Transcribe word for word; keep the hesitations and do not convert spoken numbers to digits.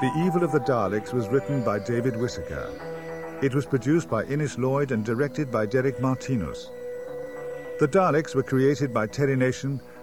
The Evil of the Daleks was written by David Whittaker. It was produced by Innes Lloyd and directed by Derek Martinus. The Daleks were created by Terry Nation